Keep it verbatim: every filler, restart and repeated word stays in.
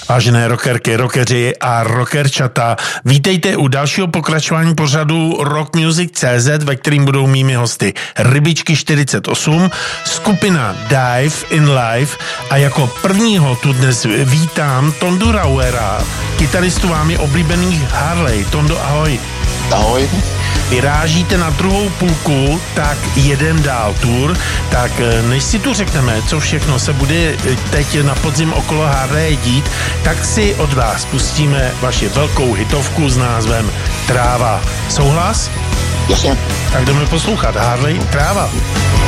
Vážené rockerky, rockeři a rockerčata, vítejte u dalšího pokračování pořadu Rock Music tečka cé zet, ve kterým budou mými hosty Rybičky čtyřicet osm, skupina Dive in Life a jako prvního tu dnes vítám Tondu Rauera, kytaristu vámi oblíbených Harley. Tondo, ahoj. Ahoj. Vyrážíte na druhou půlku, tak jeden dál tour, tak než si tu řekneme, co všechno se bude teď na podzim okolo Harley dít, tak si od vás pustíme vaši velkou hitovku s názvem Tráva. Souhlas? Jasně. Tak jdeme poslouchat Harley Tráva.